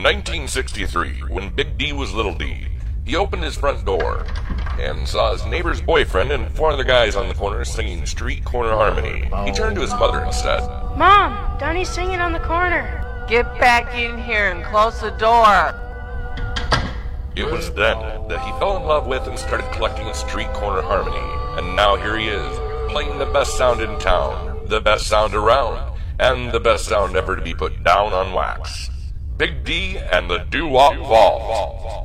1963, when Big D was Little D, he opened his front door and saw his neighbor's boyfriend and four other guys on the corner singing Street Corner Harmony. He turned to his mother and said, "Mom, Donnie's singing on the corner." Get back in here and close the door. It was then that he fell in love with and started collecting Street Corner Harmony. And now here he is, playing the best sound in town, the best sound around, and the best sound ever to be put down on wax. Big D and the Doo-Wop Vault.